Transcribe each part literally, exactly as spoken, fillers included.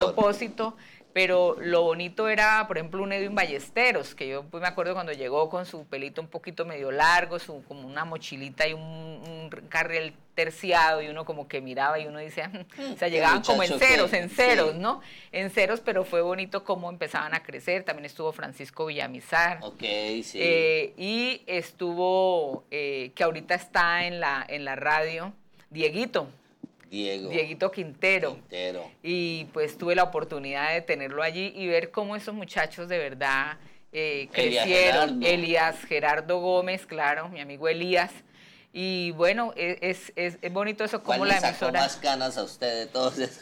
propósito, pero lo bonito era, por ejemplo, un Edwin Ballesteros, que yo pues, me acuerdo cuando llegó con su pelito un poquito medio largo, su, como una mochilita y un, un carril terciado, y uno como que miraba y uno decía, o sea, llegaban como en ceros, que, en ceros, sí. ¿no? En ceros, pero fue bonito cómo empezaban a crecer. También estuvo Francisco Villamizar. Ok, sí. Eh, y estuvo, eh, que ahorita está en la, en la radio, Dieguito. Diego. Dieguito Quintero. Quintero. Y pues tuve la oportunidad de tenerlo allí y ver cómo esos muchachos de verdad eh, crecieron. Elías Gerardo. Elías Gerardo Gómez, claro, mi amigo Elías. Y bueno, es, es, es bonito eso como la emisora. ¿Cuál le sacó más ganas a usted de todos esos?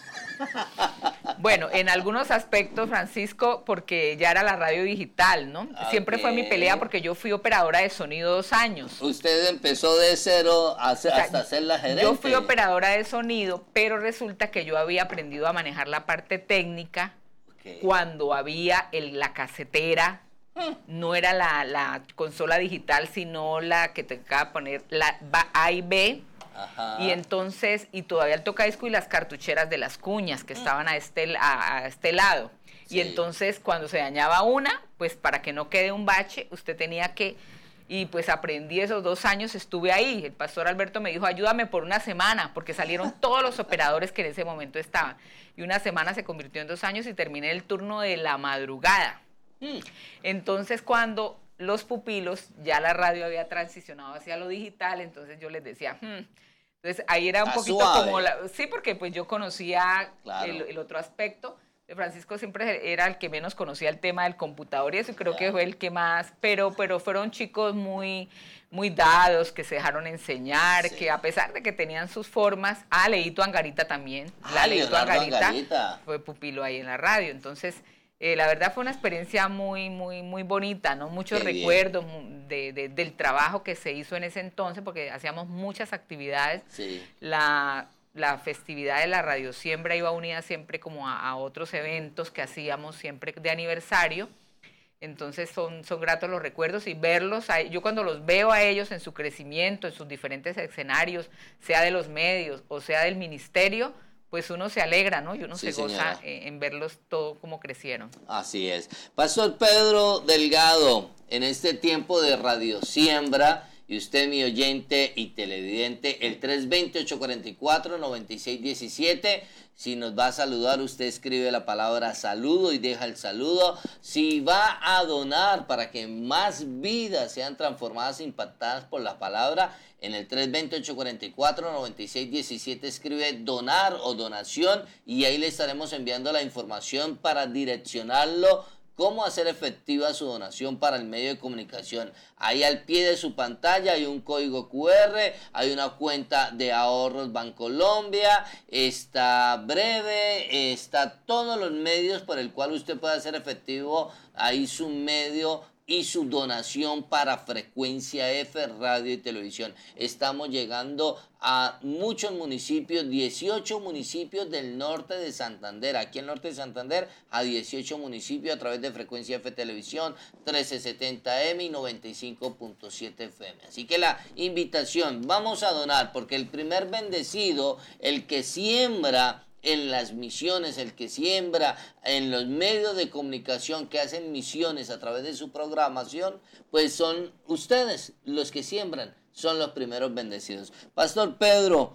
Bueno, en algunos aspectos, Francisco, porque ya era la radio digital, ¿no? Okay. Siempre fue mi pelea porque yo fui operadora de sonido dos años. Usted empezó de cero hasta, o sea, hasta ser la gerente. Yo fui operadora de sonido, pero resulta que yo había aprendido a manejar la parte técnica okay. cuando había el, la casetera. No era la, la consola digital, sino la que te tocaba poner la A y B. Ajá. Y entonces, y todavía el tocadisco y las cartucheras de las cuñas que estaban a este, a, a este lado. Sí. Y entonces, cuando se dañaba una, pues para que no quede un bache, usted tenía que, y pues aprendí esos dos años, estuve ahí. El pastor Alberto me dijo, ayúdame por una semana, porque salieron todos los operadores que en ese momento estaban. Y una semana se convirtió en dos años y terminé el turno de la madrugada. Mm. Entonces, cuando los pupilos, ya la radio había transicionado hacia lo digital, entonces yo les decía, hmm. entonces ahí era un Está poquito suave. como, la, sí, porque pues yo conocía claro. el, el otro aspecto. Francisco siempre era el que menos conocía el tema del computador y eso creo claro. que fue el que más, pero, pero fueron chicos muy, muy dados, que se dejaron enseñar, sí. que a pesar de que tenían sus formas, ah, Leito Angarita también, ah, la Leito Angarita, Angarita fue pupilo ahí en la radio, entonces... Eh, la verdad fue una experiencia muy, muy, muy bonita, ¿no? Muchos Qué recuerdos de, de, del trabajo que se hizo en ese entonces, porque hacíamos muchas actividades. Sí. La, la festividad de la Radio Siembra iba unida siempre como a, a otros eventos que hacíamos siempre de aniversario. Entonces son, son gratos los recuerdos y verlos, yo cuando los veo a ellos en su crecimiento, en sus diferentes escenarios, sea de los medios o sea del ministerio, pues uno se alegra, ¿no? Y uno sí, se goza en, en verlos todo como crecieron. Así es. Pastor Pedro Delgado, en este tiempo de Radio Siembra, y usted, mi oyente y televidente, el tres dos cero, ocho cuatro cuatro, nueve seis uno siete. Si nos va a saludar, usted escribe la palabra saludo y deja el saludo. Si va a donar para que más vidas sean transformadas, impactadas por la palabra, en el tres dos cero, ocho cuatro cuatro, nueve seis uno siete escribe donar o donación y ahí le estaremos enviando la información para direccionarlo. Cómo hacer efectiva su donación para el medio de comunicación. Ahí al pie de su pantalla hay un código cu erre, hay una cuenta de ahorros Bancolombia, está breve, está todos los medios por el cual usted puede hacer efectivo ahí su medio y su donación para Frecuencia F, radio y televisión. Estamos llegando a muchos municipios, dieciocho municipios del norte de Santander, aquí en el norte de Santander, a dieciocho municipios a través de Frecuencia F Televisión, trece setenta eme y noventa y cinco punto siete efe eme. Así que la invitación, vamos a donar, porque el primer bendecido, el que siembra en las misiones, el que siembra en los medios de comunicación que hacen misiones a través de su programación, pues son ustedes los que siembran, son los primeros bendecidos. Pastor Pedro,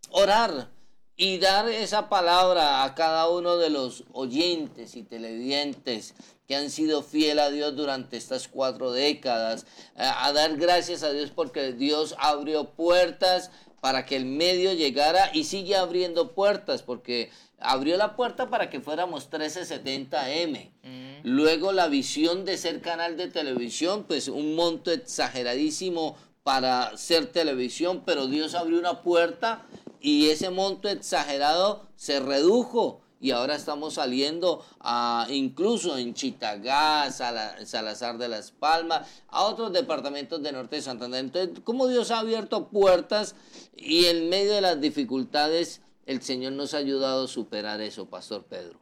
orar y dar esa palabra a cada uno de los oyentes y televidentes que han sido fieles a Dios durante estas cuatro décadas, a dar gracias a Dios porque Dios abrió puertas para que el medio llegara y sigue abriendo puertas, porque abrió la puerta para que fuéramos trece setenta eme. Mm. Luego la visión de ser canal de televisión, pues un monto exageradísimo para ser televisión, pero Dios abrió una puerta y ese monto exagerado se redujo. Y ahora estamos saliendo a, incluso en Chitagá, Sala, Salazar de las Palmas, a otros departamentos de norte de Santander. Entonces, ¿cómo Dios ha abierto puertas y en medio de las dificultades el Señor nos ha ayudado a superar eso, Pastor Pedro?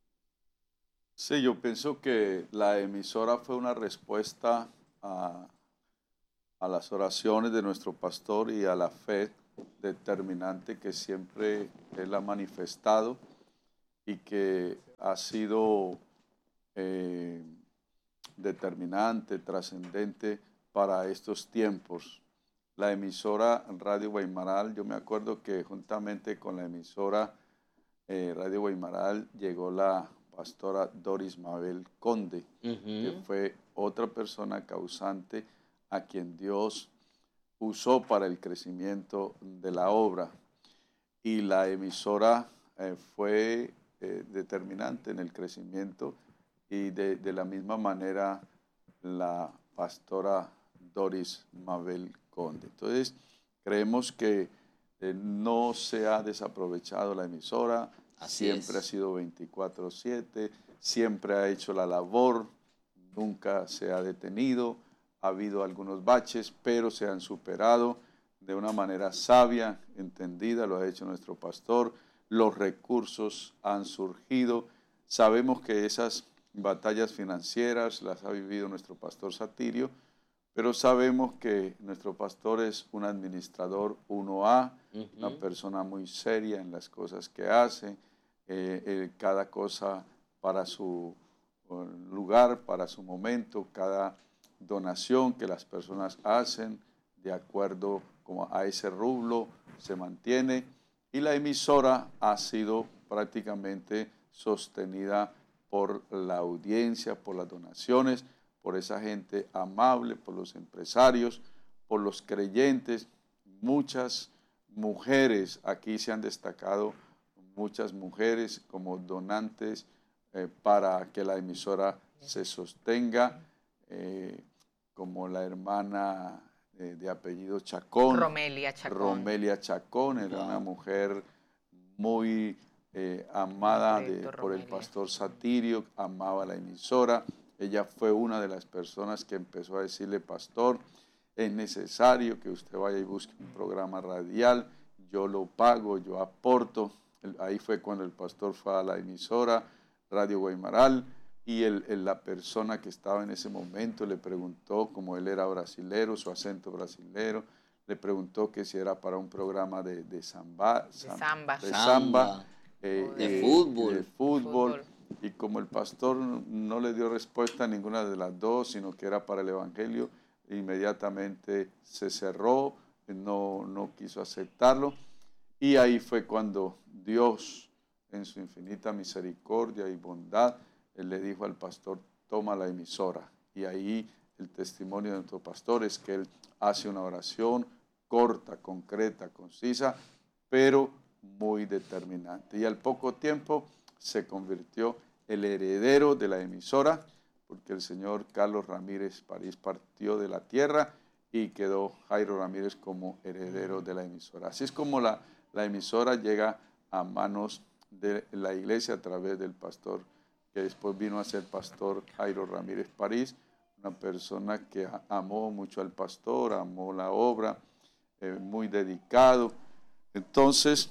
Sí, yo pienso que la emisora fue una respuesta a, a las oraciones de nuestro pastor y a la fe determinante que siempre él ha manifestado. y que ha sido eh, determinante, trascendente para estos tiempos. La emisora Radio Guaymaral, yo me acuerdo que juntamente con la emisora eh, Radio Guaymaral llegó la pastora Doris Mabel Conde, uh-huh. que fue otra persona causante a quien Dios usó para el crecimiento de la obra. Y la emisora eh, fue eh, determinante en el crecimiento, y de, de la misma manera la pastora Doris Mabel Conde. Entonces, creemos que eh, no se ha desaprovechado la emisora, Así siempre es. ha sido veinticuatro siete, siempre ha hecho la labor, nunca se ha detenido, ha habido algunos baches, pero se han superado de una manera sabia, entendida, lo ha hecho nuestro pastor, los recursos han surgido, sabemos que esas batallas financieras las ha vivido nuestro pastor Satirio, pero sabemos que nuestro pastor es un administrador uno A, uh-huh. una persona muy seria en las cosas que hace, eh, eh, cada cosa para su uh, lugar, para su momento, cada donación que las personas hacen de acuerdo como a ese rublo se mantiene, y la emisora ha sido prácticamente sostenida por la audiencia, por las donaciones, por esa gente amable, por los empresarios, por los creyentes. Muchas mujeres, aquí se han destacado muchas mujeres como donantes eh, para que la emisora se sostenga, eh, como la hermana eh, de apellido Chacón. Romelia Chacón. Romelia Chacón era wow. una mujer muy eh, amada de, por el pastor Satirio, amaba la emisora. Ella fue una de las personas que empezó a decirle, pastor, es necesario que usted vaya y busque un programa radial, yo lo pago, yo aporto. Ahí fue cuando el pastor fue a la emisora Radio Guaymaral, y el, el, la persona que estaba en ese momento le preguntó, como él era brasilero, su acento brasilero, le preguntó que si era para un programa de, de samba, de samba, de, samba, eh, de, eh, fútbol. de fútbol. Y como el pastor no le dio respuesta a ninguna de las dos, sino que era para el evangelio, inmediatamente se cerró, no, no quiso aceptarlo. Y ahí fue cuando Dios, en su infinita misericordia y bondad, él le dijo al pastor, toma la emisora. Y ahí el testimonio de nuestro pastor es que él hace una oración corta, concreta, concisa, pero muy determinante. Y al poco tiempo se convirtió el heredero de la emisora, porque el señor Carlos Ramírez París partió de la tierra y quedó Jairo Ramírez como heredero de la emisora. Así es como la, la emisora llega a manos de la iglesia a través del pastor, que después vino a ser pastor Jairo Ramírez París, una persona que amó mucho al pastor, amó la obra, eh, muy dedicado. Entonces,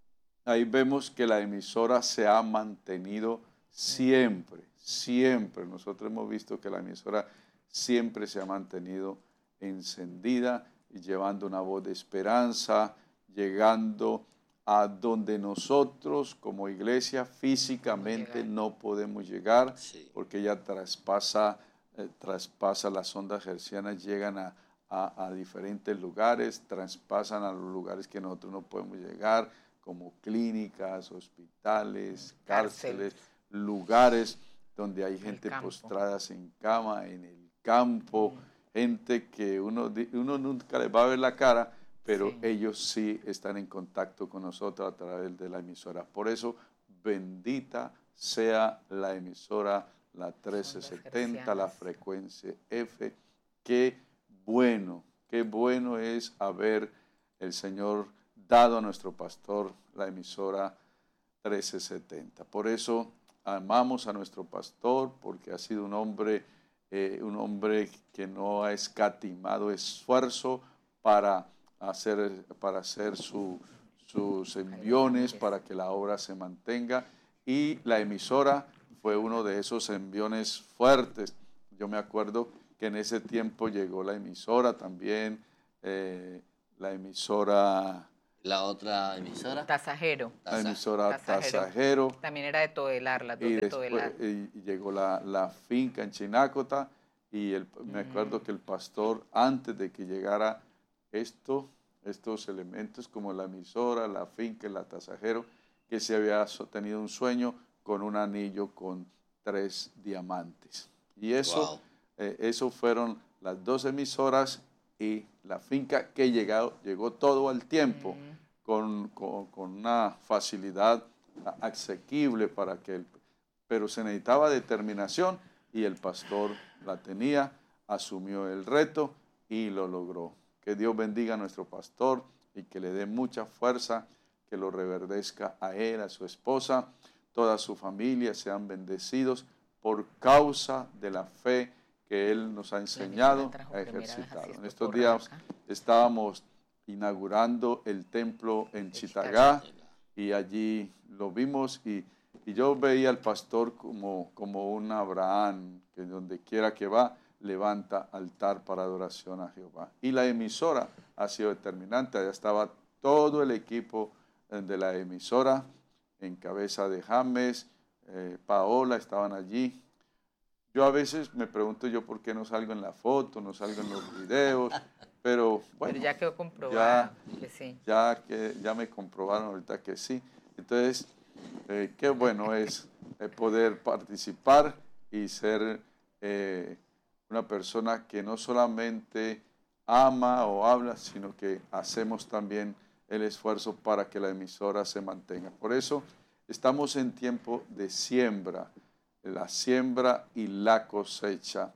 ahí vemos que la emisora se ha mantenido siempre, siempre. Nosotros hemos visto que la emisora siempre se ha mantenido encendida y llevando una voz de esperanza, llegando a donde nosotros como iglesia físicamente no podemos llegar, sí. porque ella traspasa, eh, traspasa las ondas hercianas, llegan a, a, a diferentes lugares, traspasan a los lugares que nosotros no podemos llegar, como clínicas, hospitales, cárceles, Cárcel. lugares donde hay gente postrada en cama, en el campo, mm. gente que uno, uno nunca les va a ver la cara, pero sí. ellos sí están en contacto con nosotros a través de la emisora. Por eso, bendita sea la emisora, la trece setenta, la frecuencia F. Qué bueno, qué bueno es haber el Señor dado a nuestro pastor la emisora trece setenta. Por eso amamos a nuestro pastor, porque ha sido un hombre, eh, un hombre que no ha escatimado esfuerzo para hacer, para hacer su, sus enviones, para que la obra se mantenga. Y la emisora fue uno de esos enviones fuertes. Yo me acuerdo que en ese tiempo llegó la emisora también, eh, la emisora La otra emisora. Tasajero. La emisora Tasajero. Tasajero. También era de Todelar, las dos y de después, Todelar. Y llegó la, la finca en Chinácota y el, mm. me acuerdo que el pastor, antes de que llegara esto, estos elementos como la emisora, la finca y la Tasajero, que se había tenido un sueño con un anillo con tres diamantes. Y eso, wow. eh, eso fueron las dos emisoras y la finca que llegado, llegó todo al tiempo, mm. con, con, con una facilidad asequible para que el, pero se necesitaba determinación y el pastor la tenía, asumió el reto y lo logró. Que Dios bendiga a nuestro pastor y que le dé mucha fuerza, que lo reverdezca a él, a su esposa, toda su familia, sean bendecidos por causa de la fe que él nos ha enseñado a ejercitar. En estos días estábamos inaugurando el templo en Chitagá y allí lo vimos y, y yo veía al pastor como, como un Abraham, que donde quiera que va, levanta altar para adoración a Jehová. Y la emisora ha sido determinante, allá estaba todo el equipo de la emisora, en cabeza de James, eh, Paola, estaban allí. Yo a veces me pregunto yo por qué no salgo en la foto, no salgo en los videos, pero bueno. Pero ya quedó comprobado ya, que sí. Ya, que, ya me comprobaron ahorita que sí. Entonces, eh, qué bueno es eh, poder participar y ser eh, una persona que no solamente ama o habla, sino que hacemos también el esfuerzo para que la emisora se mantenga. Por eso estamos en tiempo de siembra, la siembra y la cosecha.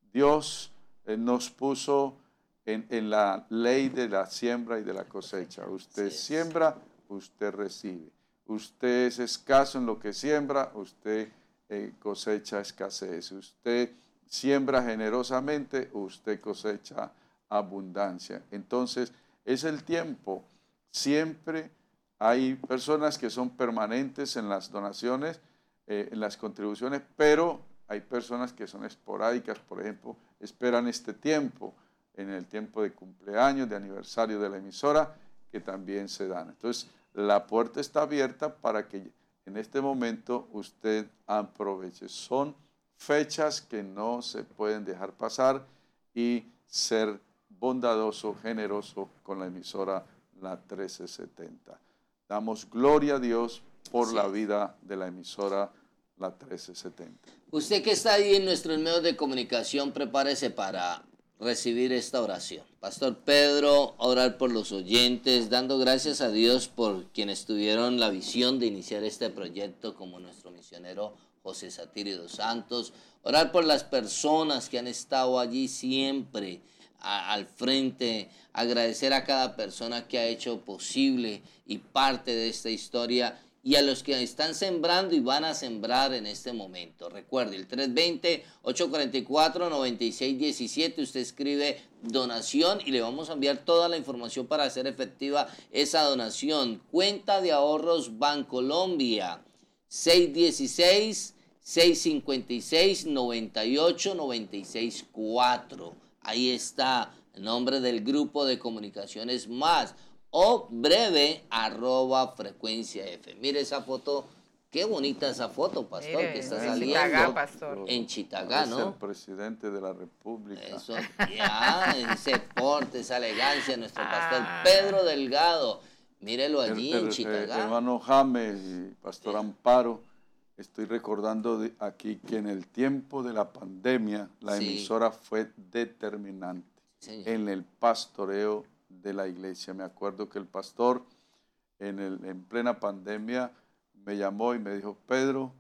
Dios eh, nos puso en, en la ley de la siembra y de la cosecha. Usted siembra, usted recibe. Usted es escaso en lo que siembra, usted eh, cosecha escasez. Usted siembra generosamente, usted cosecha abundancia. Entonces, es el tiempo. Siempre hay personas que son permanentes en las donaciones, eh, en las contribuciones, pero hay personas que son esporádicas, por ejemplo, esperan este tiempo, en el tiempo de cumpleaños, de aniversario de la emisora, que también se dan. Entonces, la puerta está abierta para que en este momento usted aproveche. Son fechas que no se pueden dejar pasar y ser bondadoso, generoso con la emisora La trece setenta. Damos gloria a Dios por sí. la vida de la emisora La trece setenta. Usted que está ahí en nuestros medios de comunicación, prepárese para recibir esta oración. Pastor Pedro, orar por los oyentes, dando gracias a Dios por quienes tuvieron la visión de iniciar este proyecto, como nuestro misionero José Satirio dos Santos, orar por las personas que han estado allí siempre a, al frente, agradecer a cada persona que ha hecho posible y parte de esta historia, y a los que están sembrando y van a sembrar en este momento. Recuerde, el tres veinte, ocho cuarenta y cuatro, noventa y seis diecisiete, usted escribe donación y le vamos a enviar toda la información para hacer efectiva esa donación. Cuenta de ahorros Bancolombia, seis dieciséis, seis cincuenta y seis, noventa y ocho, noventa y seis cuatro. Ahí está el nombre del grupo de comunicaciones más. O breve arroba frecuencia F. Mire esa foto, qué bonita esa foto, pastor, Mire, que está saliendo Chitagá, pastor. En Chitagá, ¿no? Es el presidente de la República. Eso, ya, ese porte, esa elegancia, nuestro pastor ah. Pedro Delgado. Mírelo allí el, el, en Chitagá. El hermano James y pastor sí. Amparo, estoy recordando de aquí que en el tiempo de la pandemia la sí. emisora fue determinante sí, en el pastoreo de la iglesia. Me acuerdo que el pastor en, el, en plena pandemia me llamó y me dijo: Pedro,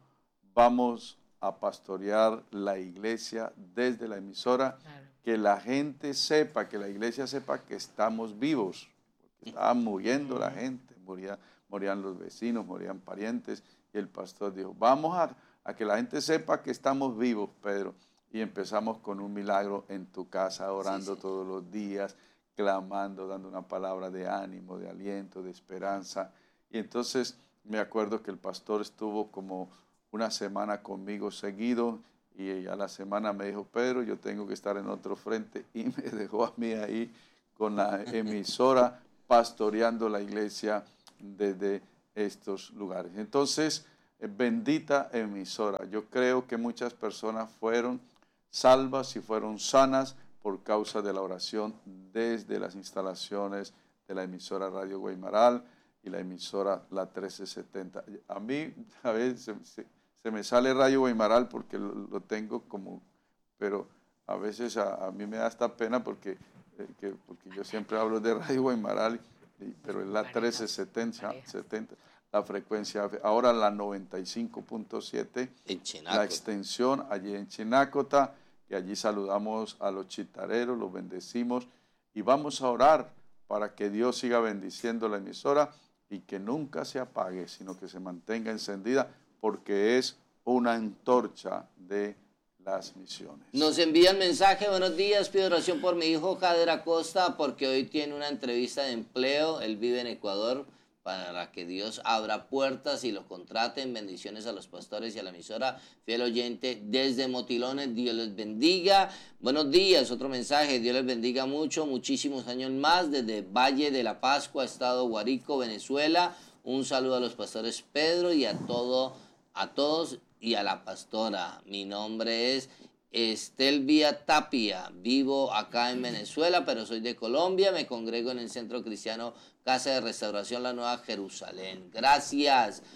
vamos a pastorear la iglesia desde la emisora, claro. que la gente sepa, que la iglesia sepa que estamos vivos, porque estaba muriendo la gente, moría, morían los vecinos, morían parientes, y el pastor dijo: vamos a, a que la gente sepa que estamos vivos, Pedro. Y empezamos con un milagro en tu casa, orando sí, sí. todos los días, clamando, dando una palabra de ánimo, de aliento, de esperanza. Y entonces me acuerdo que el pastor estuvo como una semana conmigo seguido, y a la semana me dijo: Pedro, yo tengo que estar en otro frente, y me dejó a mí ahí con la emisora pastoreando la iglesia desde estos lugares. Entonces, bendita emisora. Yo creo que muchas personas fueron salvas y fueron sanas por causa de la oración desde las instalaciones de la emisora Radio Guaymaral y la emisora La trece setenta. A mí a veces se, se, se me sale Radio Guaymaral porque lo, lo tengo como, pero a veces a, a mí me da esta pena porque, eh, que, porque yo siempre hablo de Radio Guaymaral, y, pero es la trece setenta, setenta, la frecuencia, ahora la noventa y cinco punto siete, la extensión allí en Chinácota, y allí saludamos a los chitareros, los bendecimos y vamos a orar para que Dios siga bendiciendo la emisora y que nunca se apague, sino que se mantenga encendida, porque es una antorcha de las misiones. Nos envían mensaje: buenos días, pido oración por mi hijo Jader Acosta, porque hoy tiene una entrevista de empleo, él vive en Ecuador, para que Dios abra puertas y lo contraten. Bendiciones a los pastores y a la emisora. Fiel oyente desde Motilones, Dios les bendiga. Buenos días, otro mensaje: Dios les bendiga mucho, muchísimos años más, desde Valle de la Pascua, Estado Guárico, Venezuela. Un saludo a los pastores Pedro y a, todo, a todos y a la pastora. Mi nombre es Estelvia Tapia, vivo acá en Venezuela, pero soy de Colombia, me congrego en el Centro Cristiano Casa de Restauración La Nueva Jerusalén. Gracias.